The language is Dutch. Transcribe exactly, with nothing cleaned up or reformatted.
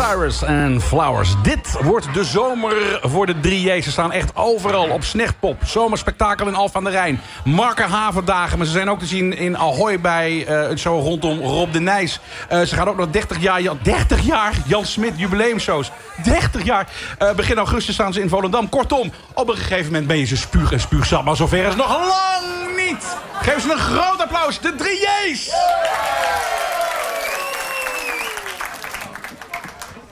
Cyrus en Flowers. Dit wordt de zomer voor de drie J's. Ze staan echt overal op Snechtpop, Zomerspektakel in Alphen aan de Rijn, Markerhavendagen. Maar ze zijn ook te zien in Ahoy bij uh, het show rondom Rob de Nijs. Uh, ze gaan ook nog dertig jaar, dertig jaar Jan Smit jubileumshows. dertig jaar. Uh, begin augustus staan ze in Volendam. Kortom, op een gegeven moment ben je ze spuug en spuugzat. Maar zover is nog lang niet. Geef ze een groot applaus, de drie J's!